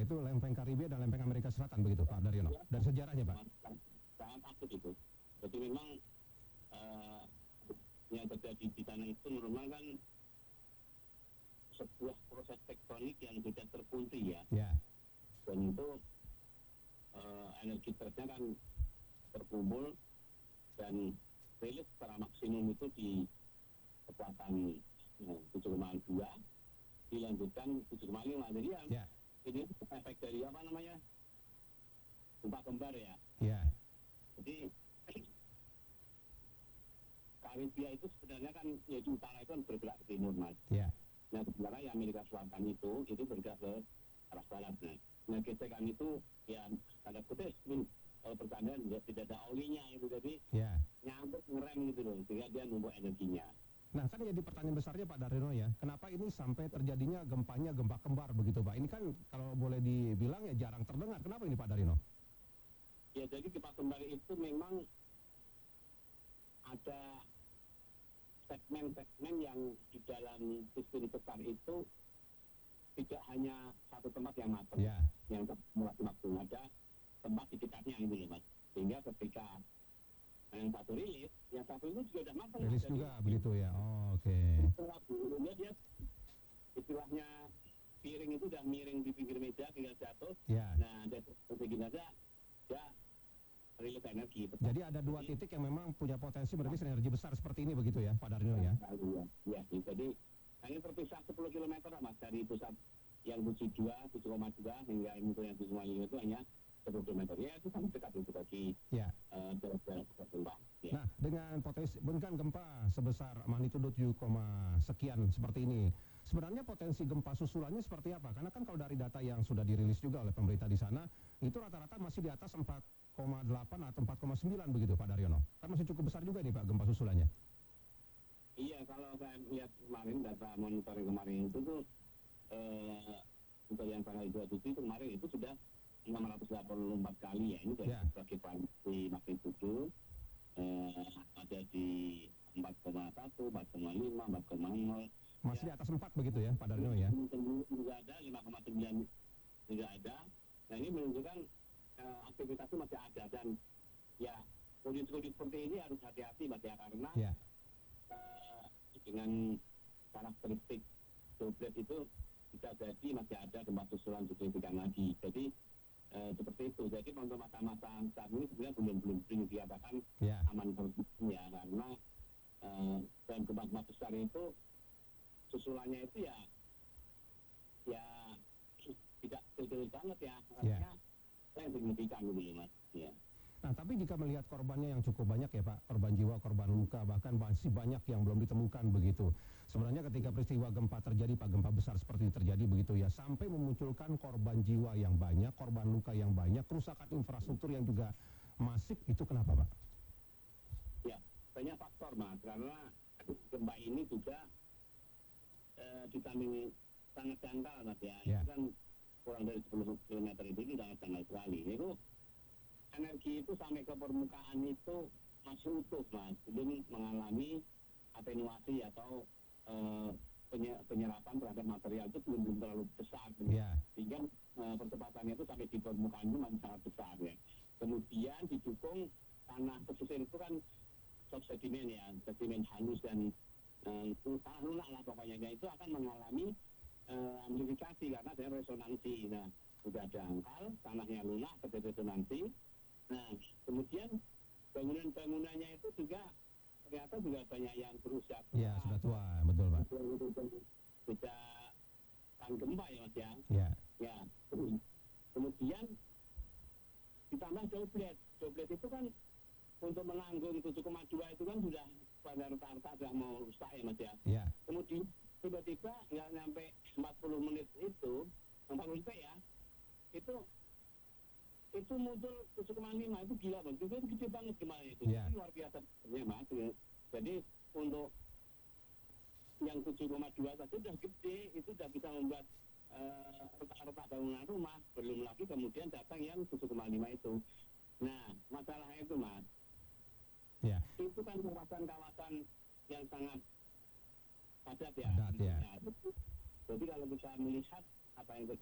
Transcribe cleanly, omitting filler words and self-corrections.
yaitu lempeng Karibia dan lempeng Amerika Selatan begitu Pak Daryono. Dari sejarahnya Pak. Sangat akut itu. Jadi memang yang terjadi di sana itu merupakan sebuah proses tektonik yang sudah terkunci ya. Ya. Dan itu energi trasnya kan terkumpul dan rilis secara maksimum itu di kekuatan 7,2 dilanjutkan 7,5. Jadi ya. Ini efek dari apa namanya gempa kembar ya. Ya. Jadi Karibia itu sebenarnya kan ya di utara itu kan bergerak ke timur mas. Ya. Nah sementara yang Amerika Selatan itu bergerak ke arah barat. Nah gesekan itu ya tanda kutip kalau pertandaan tidak ada olinya itu, jadi ya. nyangkut ngerem gitu loh, sehingga dia numpuk energinya. Nah kan jadi pertanyaan besarnya Pak Daryono ya, kenapa ini sampai terjadinya gempanya gempa kembar begitu Pak? Ini kan kalau boleh dibilang ya jarang terdengar, kenapa ini Pak Daryono? Ya jadi gempa kembar itu memang ada segmen-segmen yang di dalam sistem besar itu tidak hanya satu tempat yang matang, ya. yang mulai waktu ada tempat di dekatnya ini loh mas, sehingga ketika yang satu rilis, yang satu itu juga udah matang. Rilis juga begitu ya, oke. Setelah dulunya dia istilahnya piring itu udah miring di pinggir meja tinggal jatuh. Ya. Nah dari begini aja dia rilis energi. Jadi ada dua titik yang memang punya potensi merilis energi besar seperti ini begitu ya Pak Daryono ya? Ya, jadi hanya terpisah 10 km lah mas dari pusat yang 7,2 hingga yang 7,5 itu hanya 10 km. Ya itu sangat dekat itu bagi ya. Jarak gempa. Ya. Nah dengan potensi benkan gempa sebesar magnitudo 7, sekian seperti ini, sebenarnya potensi gempa susulannya seperti apa? Karena kan kalau dari data yang sudah dirilis juga oleh pemerintah di sana, itu rata-rata masih di atas 4,8 atau 4,9 begitu Pak Daryono. Kan masih cukup besar juga nih Pak gempa susulannya. Iya, kalau saya lihat kemarin data monitoring kemarin itu tuh untuk yang tanggal 27 itu kemarin itu sudah 684 kali ya. Ini dari berbagai variasi magnitudo, ada di 4,1, 4,5, 4,0. Masih di atas 4 begitu ya Pak Daryono ya? Juga ada 5,9 juga ada. Nah ini menunjukkan aktivitas itu masih ada, dan ya kondisi-kondisi seperti ini harus hati-hati mas ya, karena dengan karakteristik doblet itu bisa jadi masih ada gempa susulan signifikan lagi. Jadi seperti itu. Jadi untuk masa-masa saat ini sebenarnya belum dikatakan aman ya, karena dan gempa besar itu susulannya itu ya tidak detail banget ya, artinya yang signifikan gitu mas. Ya. Nah, tapi jika melihat korbannya yang cukup banyak ya Pak, korban jiwa, korban luka, bahkan masih banyak yang belum ditemukan begitu. Sebenarnya ketika peristiwa gempa terjadi, Pak, gempa besar seperti ini terjadi begitu ya, sampai memunculkan korban jiwa yang banyak, korban luka yang banyak, kerusakan infrastruktur yang juga masif, itu kenapa Pak? Ya, banyak faktor mas, karena gempa ini juga di samping sangat dangkal mas ya. Itu kan kurang dari 10 km itu sangat dangkal sekali. Itu energi itu sampai ke permukaan itu masih utuh mas, belum mengalami atenuasi atau penyerapan terhadap material itu belum terlalu besar, sehingga percepatannya itu sampai di permukaan itu masih sangat besar ya. Kemudian didukung tanah pesisir itu kan subsedimen ya, sedimen halus dan itu tanah lunak lah pokoknya, dan itu akan mengalami amplifikasi karena ada resonansi. Nah sudah dangkal, tanahnya lunak, terjadi resonansi. Nah kemudian bangunannya itu juga ternyata juga banyak yang berusia tua. Ya sudah tua, betul Pak. Sudah tahan gempa ya mas ya. Ya. Kemudian ditambah doblet itu kan untuk menanggung 7,2 itu kan sudah pada rata-rata sudah mau rusak ya mas ya. Kemudian tiba-tiba nggak nyampe 40 menit itu 40 detik ya, itu muncul 7,5, itu gila bang, itu gede banget gimana itu, itu luar biasa ya mas. Jadi untuk yang 7,2 saja sudah gede, itu sudah bisa membuat retak-retak bangunan rumah, belum lagi kemudian datang yang 7,5 itu. Nah masalahnya itu mas, itu kan kawasan-kawasan yang sangat padat ya. Padat, ya. Jadi kalau kita melihat apa yang terjadi